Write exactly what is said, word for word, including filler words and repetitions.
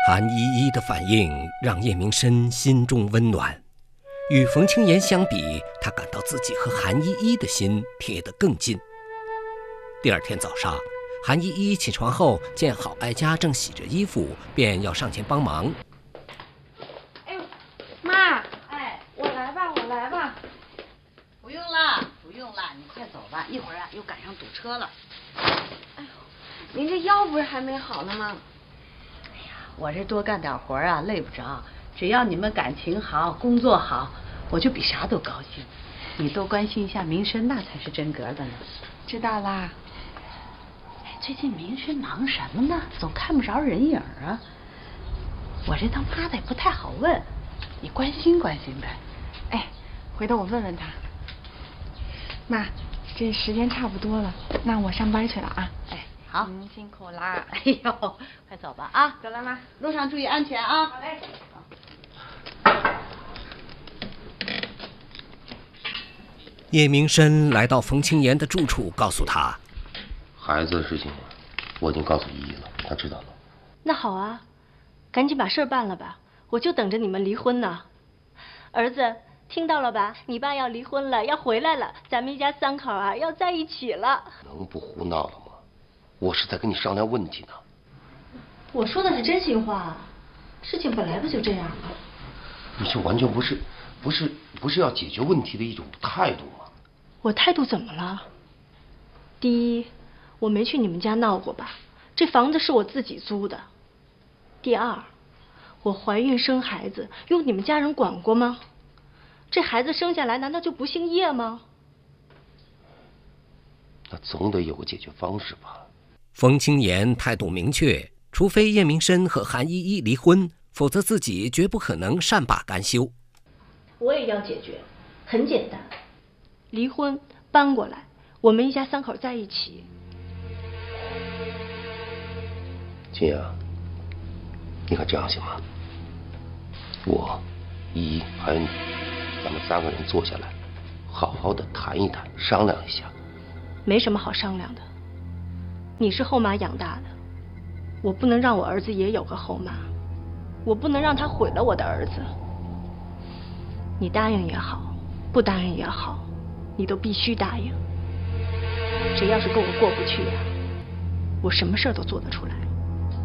韩依依的反应让叶明琛心中温暖。与冯清言相比，他感到自己和韩依依的心贴得更近。第二天早上，韩依依起床后见郝爱佳正洗着衣服，便要上前帮忙。 哎呦，妈，哎，我来吧，我来吧。 不用了，不用了，你快走吧，一会儿啊又赶上堵车了。 哎呦，您这腰不是还没好呢吗？ 哎呀，我这多干点活啊，累不着。只要你们感情好，工作好，我就比啥都高兴。你多关心一下明琛，那才是真格的呢。 知道啦。 哎，最近明琛忙什么呢？总看不着人影啊。我这当妈的也不太好问，你关心关心呗。 哎，回头我问问他。妈，这时间差不多了，那我上班去了啊。 哎，好， 您辛苦啦。 哎呦，快走吧啊！ 走了，妈， 路上注意安全啊。 好嘞。 叶明琛来到冯清言的住处，告诉他， 孩子的事情我已经告诉依依了，她知道了。 那好啊，赶紧把事儿办了吧，我就等着你们离婚呢。儿子，听到了吧？你爸要离婚了，要回来了，咱们一家三口啊要在一起了。 能不胡闹了吗？我是在跟你商量问题呢。 我说的是真心话，事情本来不就这样吗？ 你这完全不是，不是，不是要解决问题的一种态度吗？ 我态度怎么了？第一，我没去你们家闹过吧？这房子是我自己租的。第二，我怀孕生孩子，用你们家人管过吗？这孩子生下来难道就不姓叶吗？ 那总得有个解决方式吧。 冯清言态度明确，除非叶明琛和韩依依离婚，否则自己绝不可能善罢甘休。 我也要解决，很简单，离婚搬过来，我们一家三口在一起。 金阳，你看这样行吗？我、依依还有你，咱们三个人坐下来，好好的谈一谈，商量一下。 没什么好商量的，你是后妈养大的，我不能让我儿子也有个后妈，我不能让他毁了我的儿子。你答应也好，不答应也好，你都必须答应。谁要是跟我过不去呀、啊，我什么事儿都做得出来。